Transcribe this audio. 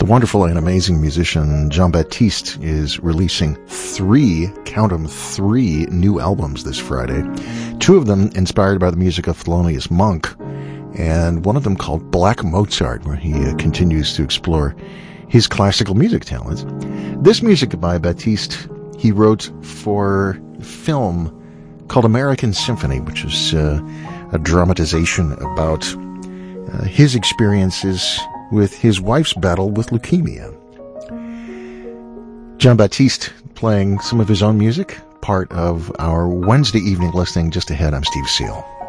The wonderful and amazing musician Jean-Baptiste is releasing three new albums this Friday. Two of them inspired by the music of Thelonious Monk, and one of them called Black Mozart, where he continues to explore his classical music talents. This music by Baptiste he wrote for a film called American Symphony, which is a dramatization about his experiences with his wife's battle with leukemia. Jean-Baptiste playing some of his own music, part of our Wednesday evening listening. Just ahead, I'm Steve Seal.